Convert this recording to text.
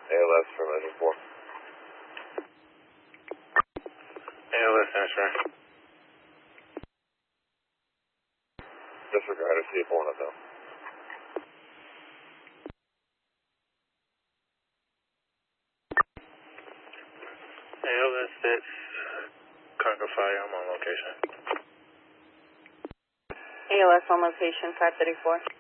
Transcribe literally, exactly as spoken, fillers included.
A L S for measure four. A L S answer. Disregard a C four though. A L S six, Conquer Fire, I'm on location. A L S on location, five thirty-four.